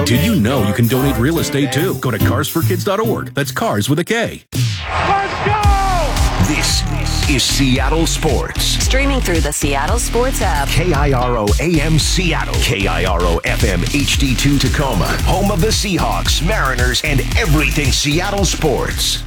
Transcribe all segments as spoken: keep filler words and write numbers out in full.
Did you know you can donate real estate too? Go to cars for kids dot org. That's cars with a K. Let's go! This is Seattle Sports. Streaming through the Seattle Sports app. K I R O A M Seattle. K I R O F M H D two Tacoma. Home of the Seahawks, Mariners, and everything Seattle sports.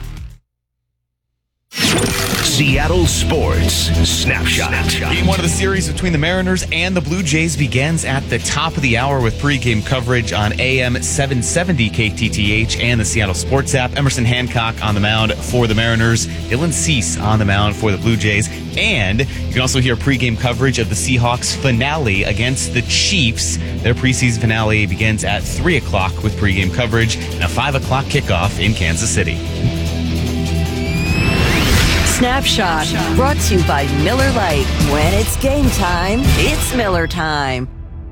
Seattle Sports Snapshot. Game one of the series between the Mariners and the Blue Jays begins at the top of the hour with pregame coverage on A M seven seventy K T T H and the Seattle Sports app. Emerson Hancock on the mound for the Mariners. Dylan Cease on the mound for the Blue Jays. And you can also hear pregame coverage of the Seahawks finale against the Chiefs. Their preseason finale begins at three o'clock with pregame coverage and a five o'clock kickoff in Kansas City. Snapshot, brought to you by Miller Lite. When it's game time, it's Miller time.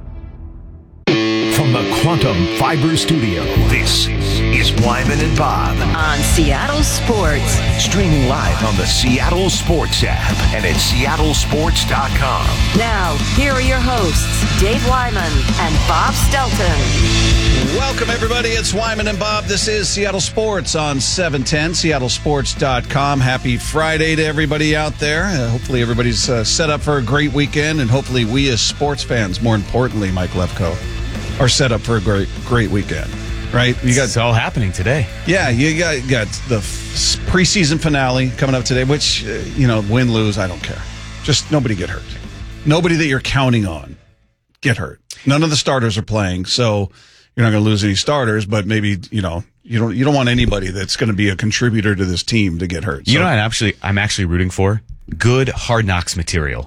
From the Quantum Fiber Studio, this is Wyman and Bob. On Seattle Sports. Streaming live on the Seattle Sports app and at seattle sports dot com. Now, here are your hosts, Dave Wyman and Bob Stelton. Welcome, everybody. It's Wyman and Bob. This is Seattle Sports on seven ten, seattle sports dot com. Happy Friday to everybody out there. Uh, hopefully everybody's uh, set up for a great weekend, and hopefully we as sports fans, more importantly, Mike Lefko, are set up for a great great weekend, right? You got It's all happening today. Yeah, you got, you got the f- preseason finale coming up today, which, uh, you know, win, lose, I don't care. Just nobody get hurt. Nobody that you're counting on get hurt. None of the starters are playing, so you're not going to lose any starters, but maybe, you know, you don't you don't want anybody that's going to be a contributor to this team to get hurt. You so, know what I'm actually, I'm actually rooting for? Good Hard Knocks material.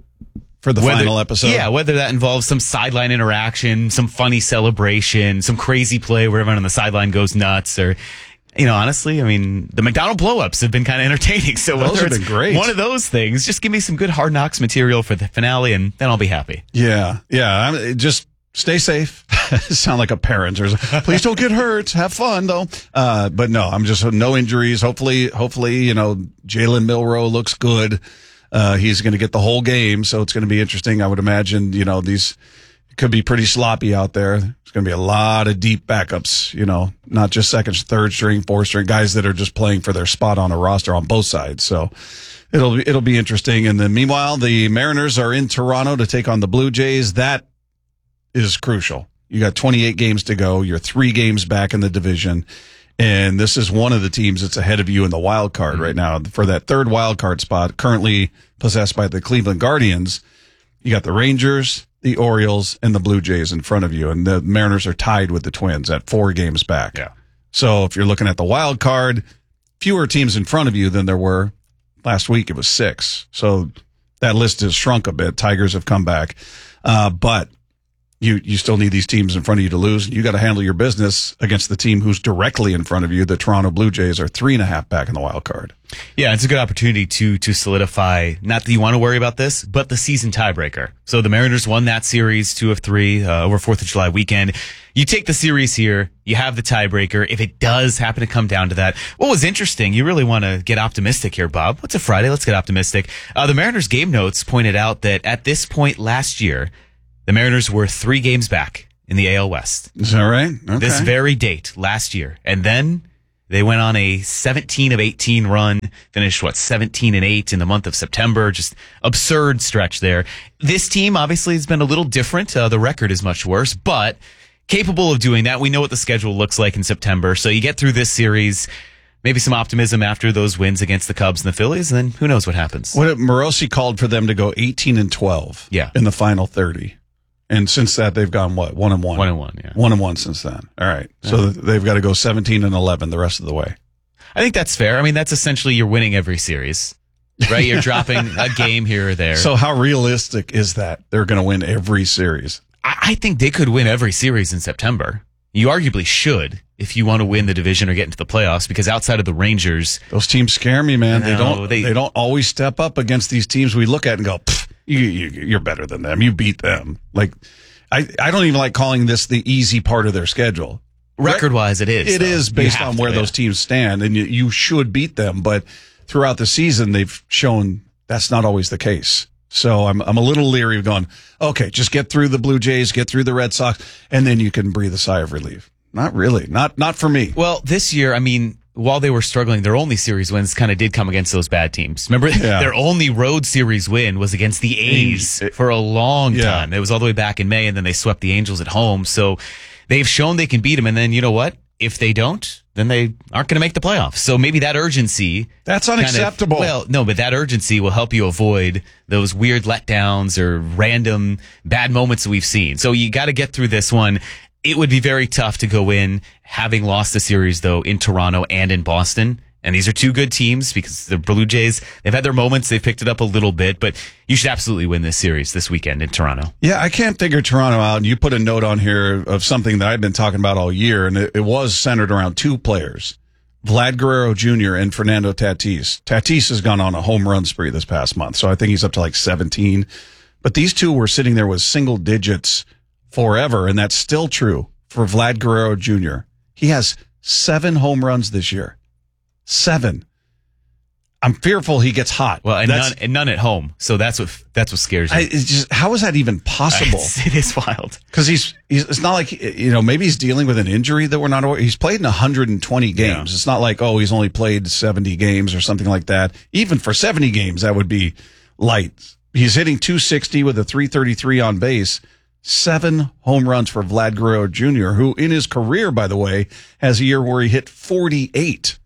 for the whether, final episode? Yeah, whether that involves some sideline interaction, some funny celebration, some crazy play where everyone on the sideline goes nuts, or, you know, honestly, I mean, the McDonald blow-ups have been kind of entertaining. So Those whether have it's been great. one of those things, just give me some good Hard Knocks material for the finale, and then I'll be happy. Yeah, yeah. I'm, just stay safe. Sound like a parent. Or, please don't get hurt. Have fun though. Uh, but no, I'm just no injuries. Hopefully, hopefully, you know, Jalen Milroe looks good. Uh, he's going to get the whole game, so it's going to be interesting. I would imagine, you know, these could be pretty sloppy out there. There's going to be a lot of deep backups, you know, not just second, third string, fourth string guys that are just playing for their spot on a roster on both sides. So it'll it'll be interesting. And then meanwhile, the Mariners are in Toronto to take on the Blue Jays. That is crucial. You got twenty-eight games to go. You're three games back in the division. And this is one of the teams that's ahead of you in the wild card right now for that third wild card spot, currently possessed by the Cleveland Guardians. You got the Rangers, the Orioles, and the Blue Jays in front of you. And the Mariners are tied with the Twins at four games back. Yeah. So if you're looking at the wild card, fewer teams in front of you than there were last week. It was six. So that list has shrunk a bit. Tigers have come back. Uh, but You you still need these teams in front of you to lose. You got to handle your business against the team who's directly in front of you. The Toronto Blue Jays are three and a half back in the wild card. Yeah, it's a good opportunity to to solidify, not that you want to worry about this, but the season tiebreaker. So the Mariners won that series, two of three, uh, over fourth of July weekend. You take the series here, you have the tiebreaker. If it does happen to come down to that, what was interesting, you really want to get optimistic here, Bob. What's a Friday? Let's get optimistic. Uh, the Mariners game notes pointed out that at this point last year, the Mariners were three games back in the A L West. Is that right? Okay. This very date last year. And then they went on a seventeen of eighteen run, finished, what, seventeen and eight in the month of September. Just absurd stretch there. This team obviously has been a little different. Uh, the record is much worse, but capable of doing that. We know what the schedule looks like in September. So you get through this series, maybe some optimism after those wins against the Cubs and the Phillies, and then who knows what happens. What Morosi called for them to go eighteen and twelve Yeah. in the final thirty. And since that, they've gone, what, one and one? One and one, yeah. One and one since then. All right. So Yeah. they've got to go seventeen and eleven the rest of the way. I think that's fair. I mean, that's essentially you're winning every series, right? You're dropping a game here or there. So how realistic is that they're going to win every series? I, I think they could win every series in September. You arguably should if you want to win the division or get into the playoffs, because outside of the Rangers, Those teams scare me, man. No, they don't. they- They, don't always step up against these teams we look at and go, "Pfft, you, you, "You're better than them. You beat them." Like, I, I don't even like calling this the easy part of their schedule. record-wise, it is. It though. is You based have on to, where yeah. those teams stand, and you, you should beat them. But throughout the season, they've shown that's not always the case. So I'm I'm a little leery of going, okay, just get through the Blue Jays, get through the Red Sox, and then you can breathe a sigh of relief. Not really. Not not for me. Well, this year, I mean, while they were struggling, their only series wins kind of did come against those bad teams. Remember, yeah. their only road series win was against the A's it, for a long yeah. time. It was all the way back in May, and then they swept the Angels at home. So they've shown they can beat them, and then you know what? If they don't, then they aren't going to make the playoffs. So maybe that urgency... That's unacceptable. Kind of, well, no, but that urgency will help you avoid those weird letdowns or random bad moments that we've seen. So you got to get through this one. It would be very tough to go in having lost the series, though, in Toronto and in Boston. And these are two good teams because the Blue Jays, they've had their moments. They've picked it up a little bit, but you should absolutely win this series this weekend in Toronto. Yeah, I can't figure Toronto out. And you put a note on here of something that I've been talking about all year, and it, it was centered around two players, Vlad Guerrero Junior and Fernando Tatis. Tatis has gone on a home run spree this past month, so I think he's up to like seventeen. But these two were sitting there with single digits forever, and that's still true for Vlad Guerrero Junior He has seven home runs this year. Seven. I'm fearful he gets hot. Well, and none, and none at home. So that's what that's what scares me. I, it's just, how is that even possible? It's, it is wild. Because he's, he's it's not like, you know, maybe he's dealing with an injury that we're not aware. He's played in one hundred twenty games. Yeah. It's not like, oh, he's only played seventy games or something like that. Even for seventy games, that would be light. He's hitting two sixty with a three thirty-three on base. Seven home runs for Vlad Guerrero Junior, who in his career, by the way, has a year where he hit forty-eight.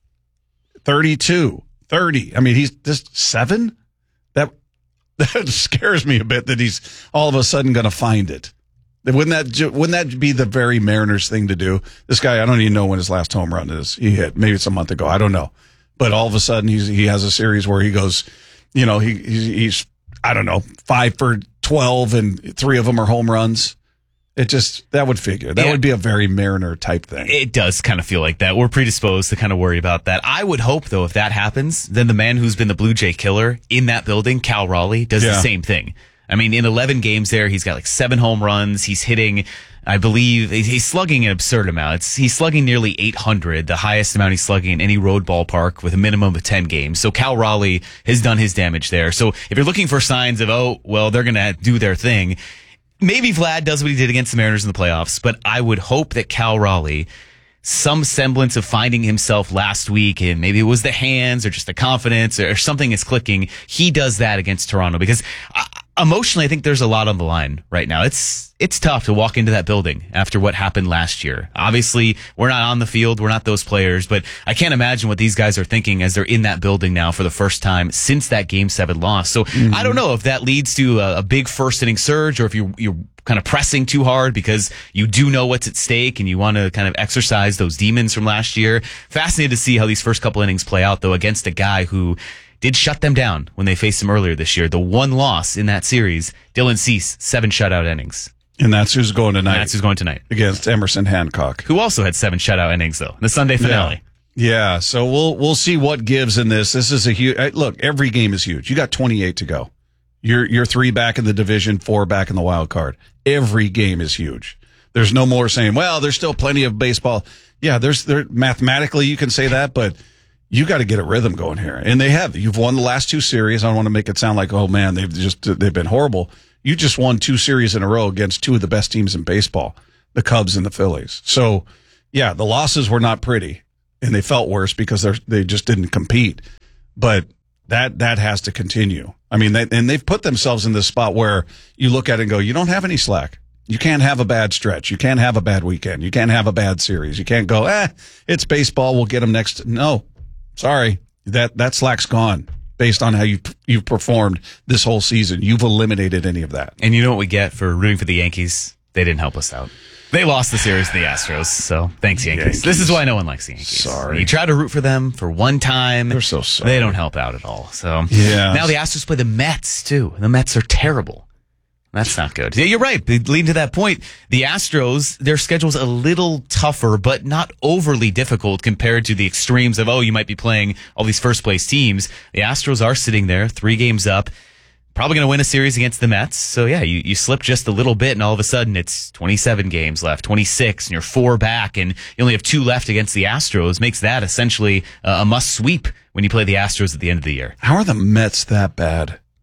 thirty-two, thirty. I mean, he's just seven. That that scares me a bit that he's all of a sudden going to find it. Wouldn't that wouldn't that be the very Mariners thing to do? This guy, I don't even know when his last home run is. He hit maybe it's a month ago. I don't know, but all of a sudden he's he has a series where he goes, you know, he he's, he's I don't know five for twelve and three of them are home runs. It just, that would figure. That yeah. would be a very Mariner type thing. It does kind of feel like that. We're predisposed to kind of worry about that. I would hope, though, if that happens, then the man who's been the Blue Jay killer in that building, Cal Raleigh, does yeah. the same thing. I mean, in eleven games there, he's got like seven home runs. He's hitting, I believe, he's slugging an absurd amount. It's, he's slugging nearly eight hundred, the highest amount he's slugging in any road ballpark with a minimum of ten games. So Cal Raleigh has done his damage there. So if you're looking for signs of, oh, well, they're going to do their thing, maybe Vlad does what he did against the Mariners in the playoffs, but I would hope that Cal Raleigh, some semblance of finding himself last week, and maybe it was the hands or just the confidence or something is clicking, he does that against Toronto because uh, emotionally I think there's a lot on the line right now. It's it's tough to walk into that building after what happened last year. Obviously, we're not on the field, we're not those players, but I can't imagine what these guys are thinking as they're in that building now for the first time since that Game seven loss. So mm-hmm. I don't know if that leads to a, a big first inning surge or if you, you're kind of pressing too hard because you do know what's at stake and you want to kind of exercise those demons from last year. Fascinated to see how these first couple innings play out, though, against a guy who did shut them down when they faced him earlier this year. The one loss in that series, Dylan Cease, seven shutout innings. And that's who's going tonight. And that's who's going tonight. Against Emerson Hancock. Who also had seven shutout innings, though, in the Sunday finale. Yeah. yeah, so we'll we'll see what gives in this. This is a huge... Look, every game is huge. You got twenty-eight to go. You're, you're three back in the division, four back in the wild card. Every game is huge. There's no more saying, well, there's still plenty of baseball. Yeah, there's there mathematically you can say that, but you got to get a rhythm going here. And they have. You've won the last two series. I don't want to make it sound like, oh man, they've just they've been horrible. You just won two series in a row against two of the best teams in baseball, the Cubs and the Phillies. So, yeah, the losses were not pretty, and they felt worse because they they just didn't compete. But that that has to continue. I mean, they, and they've put themselves in this spot where you look at it and go, you don't have any slack. You can't have a bad stretch. You can't have a bad weekend. You can't have a bad series. You can't go, eh, it's baseball. We'll get them next. No, sorry. That, that slack's gone based on how you, you've performed this whole season. You've eliminated any of that. And you know what we get for rooting for the Yankees? They didn't help us out. They lost the series to the Astros, so thanks, Yankees. Yankees. This is why no one likes the Yankees. Sorry. You try to root for them for one time. They're so sorry. They don't help out at all. So yeah. Now the Astros play the Mets, too. The Mets are terrible. That's not good. Yeah, you're right. Leading to that point, the Astros, their schedule's a little tougher, but not overly difficult compared to the extremes of, oh, you might be playing all these first-place teams. The Astros are sitting there, three games up. Probably going to win a series against the Mets. So, yeah, you, you slip just a little bit, and all of a sudden it's twenty-seven games left, twenty-six, and you're four back, and you only have two left against the Astros. Makes that essentially uh, a must-sweep when you play the Astros at the end of the year. How are the Mets that bad?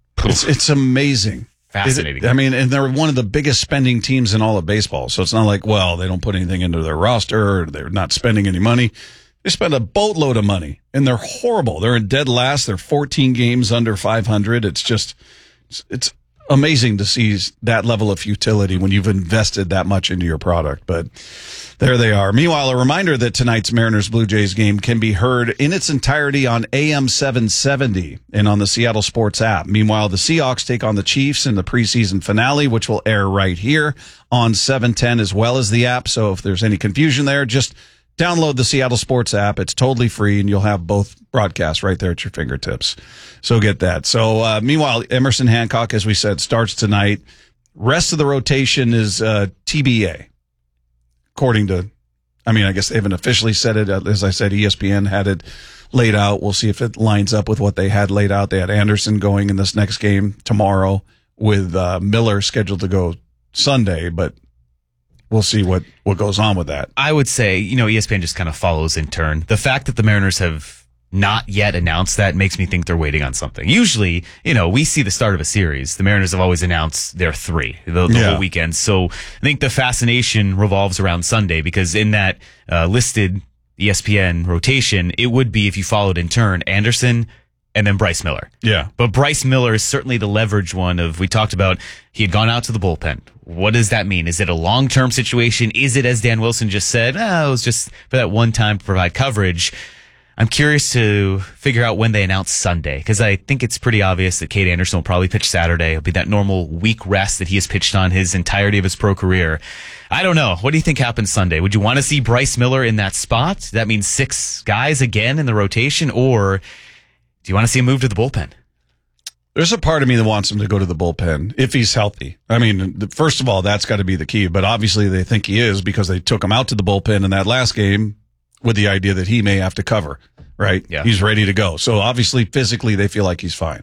It's, it's amazing. Fascinating. It, I mean, and they're one of the biggest spending teams in all of baseball. So it's not like, well, they don't put anything into their roster or they're not spending any money. They spend a boatload of money and they're horrible. They're in dead last. They're fourteen games under five hundred. It's just, it's, it's amazing to see that level of futility when you've invested that much into your product. But there they are. Meanwhile, a reminder that tonight's Mariners-Blue Jays game can be heard in its entirety on A M seven seventy and on the Seattle Sports app. Meanwhile, the Seahawks take on the Chiefs in the preseason finale, which will air right here on seven ten as well as the app. So if there's any confusion there, just download the Seattle Sports app. It's totally free, and you'll have both broadcasts right there at your fingertips. So get that. So uh, meanwhile, Emerson Hancock, as we said, starts tonight. Rest of the rotation is uh, T B A. According to, I mean, I guess they haven't officially said it. As I said, E S P N had it laid out. We'll see if it lines up with what they had laid out. They had Anderson going in this next game tomorrow with uh, Miller scheduled to go Sunday, but we'll see what, what goes on with that. I would say, you know, E S P N just kind of follows in turn. The fact that the Mariners have not yet announced that makes me think they're waiting on something. Usually, you know, we see the start of a series. The Mariners have always announced their three the, the yeah. whole weekend. So I think the fascination revolves around Sunday because in that uh, listed E S P N rotation, it would be, if you followed in turn, Anderson and then Bryce Miller. Yeah. But Bryce Miller is certainly the leverage one of, we talked about, he had gone out to the bullpen. What does that mean? Is it a long-term situation? Is it, as Dan Wilson just said, oh, it was just for that one time to provide coverage? I'm curious to figure out when they announce Sunday, because I think it's pretty obvious that Cade Anderson will probably pitch Saturday. It'll be that normal week rest that he has pitched on his entirety of his pro career. I don't know. What do you think happens Sunday? Would you want to see Bryce Miller in that spot? That means six guys again in the rotation, or do you want to see him move to the bullpen? There's a part of me that wants him to go to the bullpen if he's healthy. I mean, first of all, that's got to be the key, but obviously they think he is because they took him out to the bullpen in that last game with the idea that he may have to cover, right? Yeah. He's ready to go. So obviously, physically, they feel like he's fine.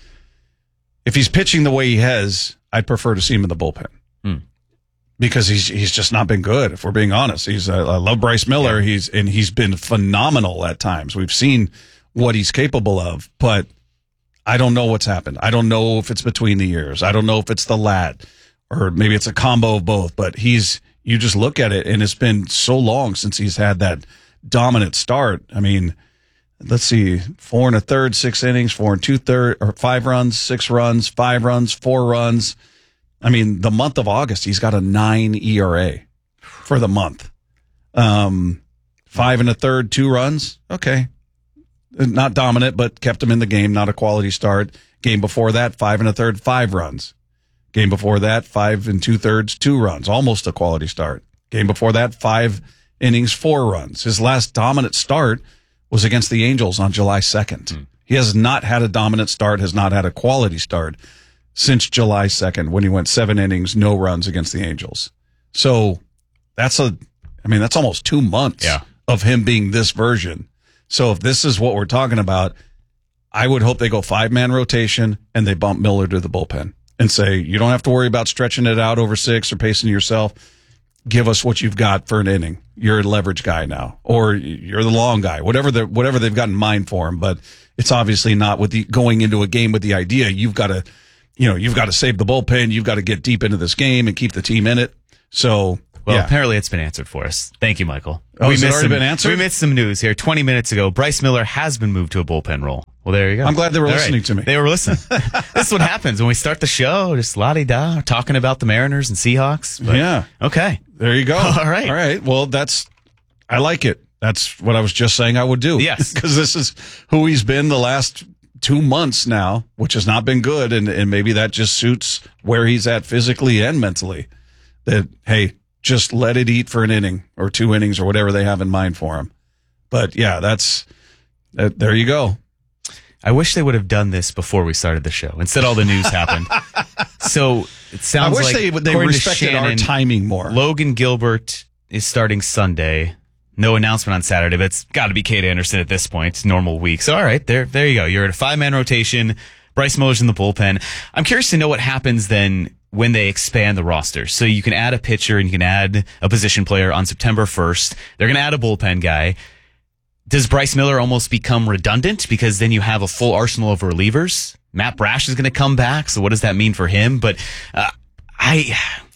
If he's pitching the way he has, I'd prefer to see him in the bullpen hmm. because he's he's just not been good. If we're being honest, he's I love Bryce Miller. Yeah. He's and he's been phenomenal at times. We've seen what he's capable of, but I don't know what's happened. I don't know if it's between the years. I don't know if it's the lad or maybe it's a combo of both. But he's you just look at it, and it's been so long since he's had that dominant start. I mean, let's see, four and a third, six innings, four and two third, or five runs, six runs, five runs, four runs. I mean, the month of August, he's got a nine E R A for the month. Um, five and a third, two runs. Okay. Not dominant, but kept him in the game. Not a quality start. Game before that, five and a third, five runs. Game before that, five and two thirds, two runs. Almost a quality start. Game before that, five innings, four runs. His last dominant start was against the Angels on July second. Mm. He has not had a dominant start, has not had a quality start since July second when he went seven innings, no runs against the Angels. So that's a, I mean, that's almost two months yeah. of him being this version. So if this is what we're talking about, I would hope they go five-man rotation and they bump Miller to the bullpen and say, you don't have to worry about stretching it out over six or pacing yourself. Give us what you've got for an inning. You're a leverage guy now, or you're the long guy, whatever the whatever they've got in mind for him. But it's obviously not with the going into a game with the idea you've got to, you know, you've got to save the bullpen. You've got to get deep into this game and keep the team in it. So, well, yeah. apparently it's been answered for us. Thank you, Michael. Oh, we has it missed already some, been answered? We missed some news here. twenty minutes ago, Bryce Miller has been moved to a bullpen role. Well, there you go. I'm glad they were All listening right. to me. They were listening. This is what happens when we start the show, just la-di-da, talking about the Mariners and Seahawks. But, yeah. Okay. There you go. All right. All right. Well, that's, I like it. That's what I was just saying I would do. Yes. Because this is who he's been the last two months now, which has not been good. And, and maybe that just suits where he's at physically and mentally. That, hey, just let it eat for an inning or two innings or whatever they have in mind for him. But yeah, that's, uh, there you go. I wish they would have done this before we started the show. Instead, all the news happened. So it sounds I wish like they, they according to respected Shannon, our timing more. Logan Gilbert is starting Sunday. No announcement on Saturday, but it's got to be Cade Anderson at this point. It's normal week. So, all right, there, there you go. You're at a five-man rotation. Bryce Miller's in the bullpen. I'm curious to know what happens then when they expand the roster. So you can add a pitcher and you can add a position player on September first. They're going to add a bullpen guy. Does Bryce Miller almost become redundant because then you have a full arsenal of relievers? Matt Brash is going to come back, so what does that mean for him? But uh, I,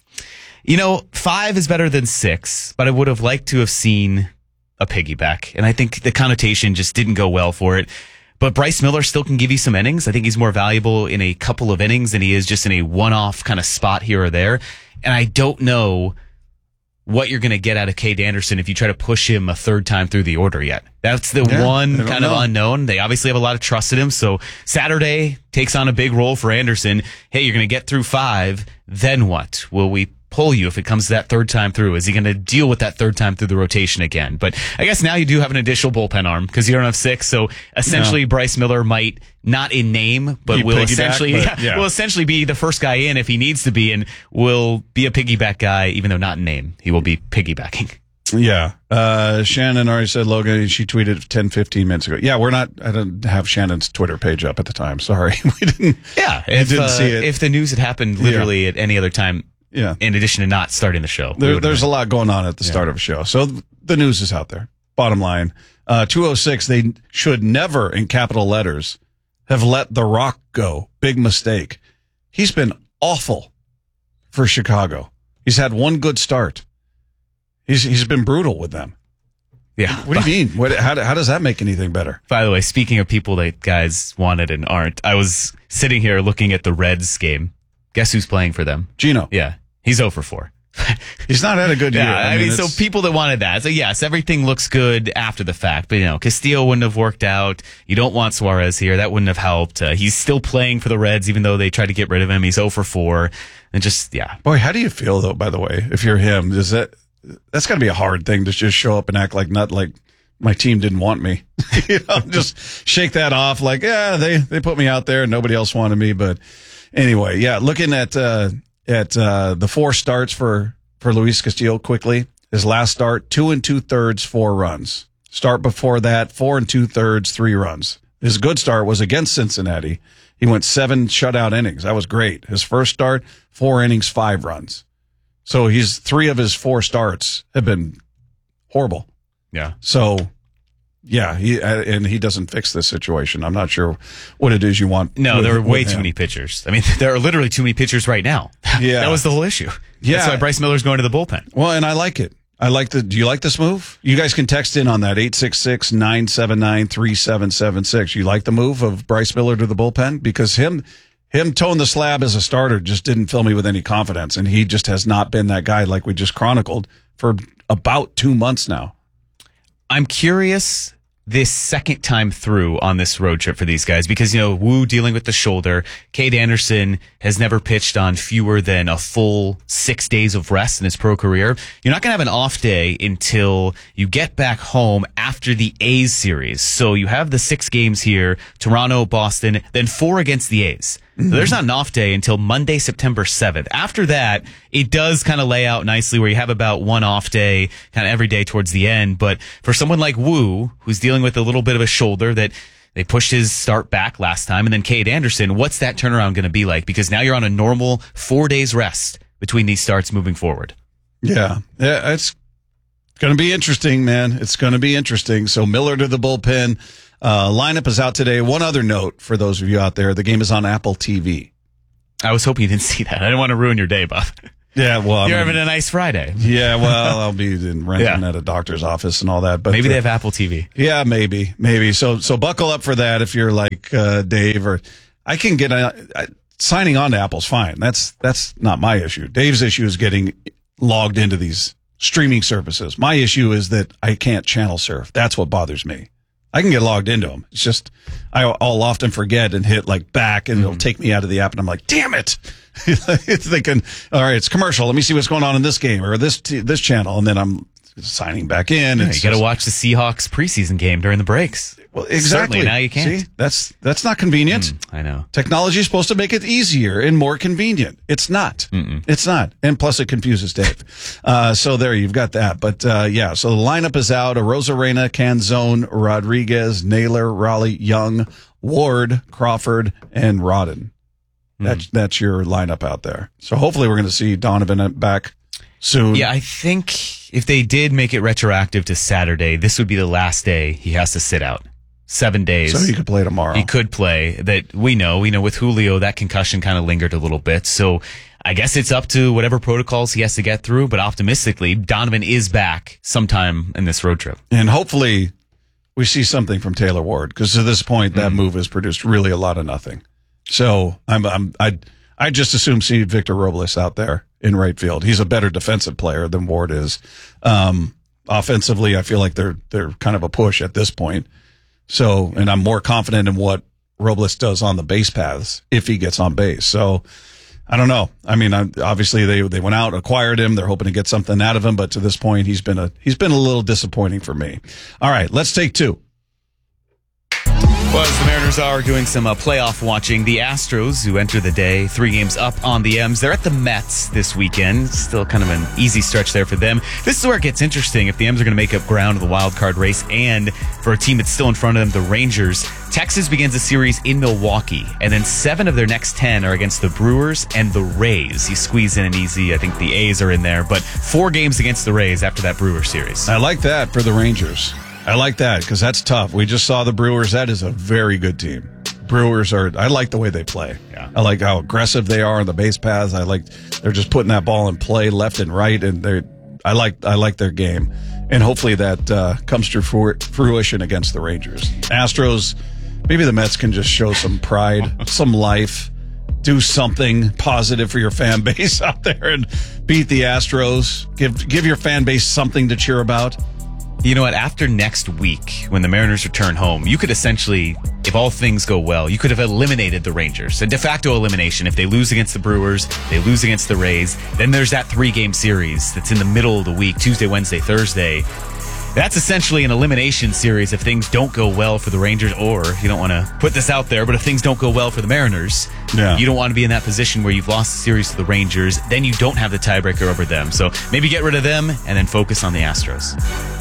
you know, five is better than six, but I would have liked to have seen a piggyback, and I think the connotation just didn't go well for it. But Bryce Miller still can give you some innings. I think he's more valuable in a couple of innings than he is just in a one-off kind of spot here or there. And I don't know what you're going to get out of Cade Anderson if you try to push him a third time through the order yet. That's the yeah, one kind know. of unknown. They obviously have a lot of trust in him. So Saturday takes on a big role for Anderson. Hey, you're going to get through five. Then what? Will we pull you if it comes to that third time through? Is he going to deal with that third time through the rotation again? But I guess now you do have an additional bullpen arm because you don't have six. So essentially, no. Bryce Miller might not in name, but he will essentially but, yeah, yeah. will essentially be the first guy in if he needs to be, and will be a piggyback guy, even though not in name. He will be piggybacking. Yeah. Uh, Shannon already said, Logan, she tweeted ten, fifteen minutes ago. Yeah, we're not, I didn't have Shannon's Twitter page up at the time. Sorry. we didn't, yeah. we If, didn't uh, see it. If the news had happened literally yeah. at any other time, yeah. in addition to not starting the show. There, there's been. a lot going on at the start yeah. of a show. So the news is out there. Bottom line, uh, two oh six, they should never, in capital letters, have let The Rock go. Big mistake. He's been awful for Chicago. He's had one good start. He's He's been brutal with them. Yeah. What do you mean? What, how, how does that make anything better? By the way, speaking of people that guys wanted and aren't, I was sitting here looking at the Reds game. Guess who's playing for them? Gino. Yeah. He's oh for four. He's not had a good year. Yeah, I, I mean, mean so people that wanted that. So yes, everything looks good after the fact, but you know, Castillo wouldn't have worked out. You don't want Suarez here. That wouldn't have helped. Uh, he's still playing for the Reds, even though they tried to get rid of him. He's oh for four. And just, yeah. Boy, how do you feel though, by the way, if you're him? Is that, that's gotta be a hard thing to just show up and act like not like my team didn't want me. you know, just shake that off like, yeah, they, they put me out there and nobody else wanted me. But anyway, yeah, looking at, uh, at, uh, the four starts for, for Luis Castillo quickly. His last start, two and two thirds, four runs. Start before that, four and two thirds, three runs. His good start was against Cincinnati. He went seven shutout innings. That was great. His first start, four innings, five runs. So he's three of his four starts have been horrible. Yeah. So, yeah, he and he doesn't fix this situation. I'm not sure what it is you want. No, with, there are way with too him. many pitchers. I mean, there are literally too many pitchers right now. Yeah. That was the whole issue. Yeah. That's why Bryce Miller's going to the bullpen. Well, and I like it. I like the, do you like this move? You guys can text in on that, eight six six, nine seven nine, three seven seven six. You like the move of Bryce Miller to the bullpen? Because him, him toeing the slab as a starter just didn't fill me with any confidence. And he just has not been that guy like we just chronicled for about two months now. I'm curious this second time through on this road trip for these guys because, you know, Wu dealing with the shoulder. Cade Anderson has never pitched on fewer than a full six days of rest in his pro career. You're not going to have an off day until you get back home after the A's series. So you have the six games here, Toronto, Boston, then four against the A's. Mm-hmm. So there's not an off day until Monday, September seventh. After that, it does kind of lay out nicely where you have about one off day kind of every day towards the end. But for someone like Wu, who's dealing with a little bit of a shoulder that they pushed his start back last time, and then Cade Anderson, what's that turnaround going to be like? Because now you're on a normal four days rest between these starts moving forward. Yeah, yeah, it's going to be interesting, man. It's going to be interesting. So Miller to the bullpen. Uh, lineup is out today. One other note for those of you out there, the game is on Apple T V. I was hoping you didn't see that. I didn't want to ruin your day, Bob. Yeah, well, you're I mean, having a nice Friday. Yeah, well, I'll be in renting yeah. at a doctor's office and all that. But maybe uh, they have Apple T V. Yeah, maybe, maybe. So, so buckle up for that if you're like uh, Dave or I can get a, I, signing on to Apple's fine. That's that's not my issue. Dave's issue is getting logged into these streaming services. My issue is that I can't channel surf. That's what bothers me. I can get logged into them. It's just, I, I'll often forget and hit like back and mm. it'll take me out of the app and I'm like, damn it. It's thinking, all right, it's commercial. Let me see what's going on in this game or this, t- this channel. And then I'm signing back in. Yeah, and you got to watch the Seahawks preseason game during the breaks. Well, exactly. Certainly, now you can't. See, that's, that's not convenient. Mm, I know. Technology is supposed to make it easier and more convenient. It's not. Mm-mm. It's not. And plus it confuses Dave. uh, so there, you've got that. But, uh, yeah, so the lineup is out. Arozarena, Canzone, Rodriguez, Naylor, Raleigh, Young, Ward, Crawford, and Rodden. Mm. That's, that's your lineup out there. So hopefully we're going to see Donovan back soon. Yeah, I think if they did make it retroactive to Saturday, this would be the last day he has to sit out. seven days. So he could play tomorrow. He could play. That we know. We know with Julio, that concussion kind of lingered a little bit. So I guess it's up to whatever protocols he has to get through. But optimistically, Donovan is back sometime in this road trip. And hopefully we see something from Taylor Ward, because to this point, that mm. move has produced really a lot of nothing. So I'm, I'm, I, I just assume see Victor Robles out there in right field. He's a better defensive player than Ward is. Um, offensively, I feel like they're, they're kind of a push at this point. So, and I'm more confident in what Robles does on the base paths if he gets on base. So, I don't know. I mean, obviously they they went out, acquired him. They're hoping to get something out of him, but to this point, he's been a he's been a little disappointing for me. All right, let's take two. Well, as the Mariners are doing some uh, playoff watching, the Astros, who enter the day three games up on the M's, they're at the Mets this weekend. Still kind of an easy stretch there for them. This is where it gets interesting. If the M's are going to make up ground in the wild card race, and for a team that's still in front of them, the Rangers, Texas begins a series in Milwaukee, and then seven of their next ten are against the Brewers and the Rays. You squeeze in an easy, I think the A's are in there, but four games against the Rays after that Brewer series. I like that for the Rangers. I like that because that's tough. We just saw the Brewers. That is a very good team. Brewers are, I like the way they play. Yeah. I like how aggressive they are on the base paths. I like, they're just putting that ball in play left and right. And they're, I like, I like their game. And hopefully that uh, comes to fruition against the Rangers. Astros, maybe the Mets can just show some pride, some life, do something positive for your fan base out there and beat the Astros. Give, give your fan base something to cheer about. You know what? After next week, when the Mariners return home, you could essentially, if all things go well, you could have eliminated the Rangers. A de facto elimination. If they lose against the Brewers, they lose against the Rays, then there's that three-game series that's in the middle of the week, Tuesday, Wednesday, Thursday. That's essentially an elimination series if things don't go well for the Rangers, or you don't want to put this out there, but if things don't go well for the Mariners, yeah. you don't want to be in that position where you've lost the series to the Rangers, then you don't have the tiebreaker over them. So maybe get rid of them and then focus on the Astros.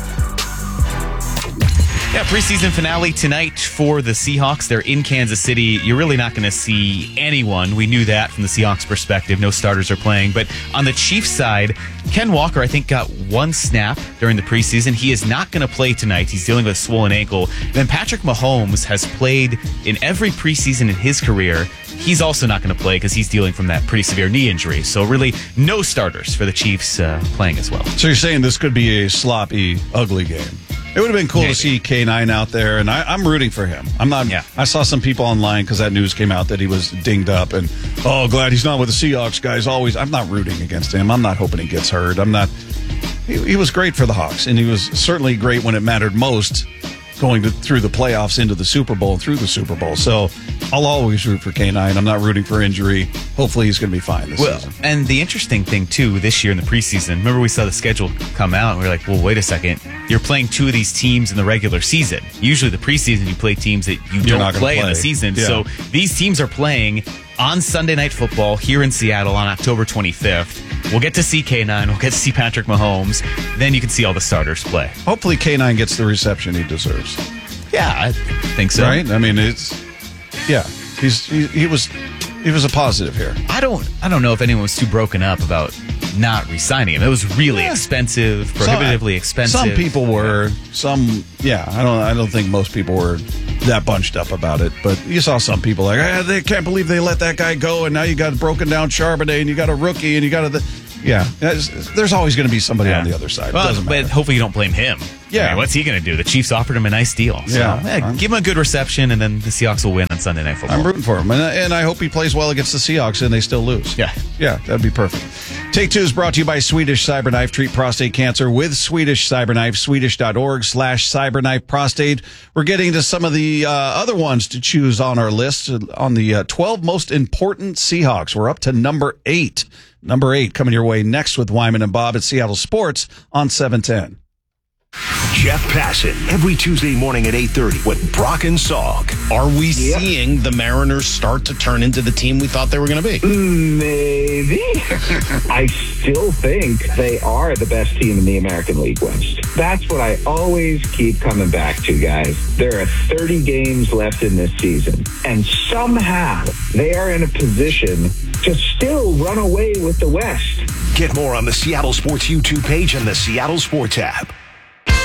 Yeah, preseason finale tonight for the Seahawks. They're in Kansas City. You're really not going to see anyone. We knew that from the Seahawks' perspective. No starters are playing. But on the Chiefs side, Ken Walker, I think, got one snap during the preseason. He is not going to play tonight. He's dealing with a swollen ankle. Then Patrick Mahomes has played in every preseason in his career. He's also not going to play because he's dealing from that pretty severe knee injury. So really, no starters for the Chiefs uh, playing as well. So you're saying this could be a sloppy, ugly game? It would have been cool Maybe. to see K nine out there, and I, I'm rooting for him. I'm not. Yeah. I saw some people online because that news came out that he was dinged up, and oh, glad he's not with the Seahawks guys. Always, I'm not rooting against him. I'm not hoping he gets hurt. I'm not. He, he was great for the Hawks, and he was certainly great when it mattered most, going to, through the playoffs into the Super Bowl, through the Super Bowl. So I'll always root for K nine. I'm not rooting for injury. Hopefully he's going to be fine this well, season. And the interesting thing, too, this year in the preseason, remember we saw the schedule come out, and we were like, well, wait a second. You're playing two of these teams in the regular season. Usually the preseason, you play teams that you You're don't play, play in the season. Yeah. So these teams are playing on Sunday Night Football here in Seattle on October twenty-fifth. We'll get to see K nine. We'll get to see Patrick Mahomes. Then you can see all the starters play. Hopefully K nine gets the reception he deserves. Yeah, I think so. Right? I mean, it's yeah. He's he, he was he was a positive here. I don't I don't know if anyone was too broken up about not re-signing him. It was really yeah. expensive, prohibitively some, expensive. Some people were. Some yeah. I don't I don't think most people were that bunched up about it. But you saw some people like, ah, they can't believe they let that guy go, and now you got broken down Charbonnet, and you got a rookie, and you got a. The, yeah, there's always going to be somebody yeah. on the other side. Well, Doesn't but matter. hopefully you don't blame him. Yeah. I mean, what's he going to do? The Chiefs offered him a nice deal. So, yeah. yeah give him a good reception, and then the Seahawks will win on Sunday Night Football. I'm rooting for him, and, and I hope he plays well against the Seahawks and they still lose. Yeah. Yeah, that'd be perfect. Take Two is brought to you by Swedish Cyberknife. Treat prostate cancer with Swedish Cyberknife. Swedish.org slash Cyberknife Prostate. We're getting to some of the uh, other ones to choose on our list. On the uh, twelve most important Seahawks, we're up to number eight. Number eight coming your way next with Wyman and Bob at Seattle Sports on seven ten. Jeff Passan, every Tuesday morning at eight thirty with Brock and Salk. Are we yep. seeing the Mariners start to turn into the team we thought they were going to be? Maybe. I still think they are the best team in the American League West. That's what I always keep coming back to, guys. There are thirty games left in this season, and somehow they are in a position to still run away with the West. Get more on the Seattle Sports YouTube page and the Seattle Sports app.